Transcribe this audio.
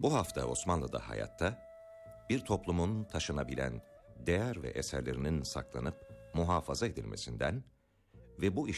Bu hafta Osmanlı'da hayatta, bir toplumun taşınabilen değer ve eserlerinin saklanıp muhafaza edilmesinden ve bu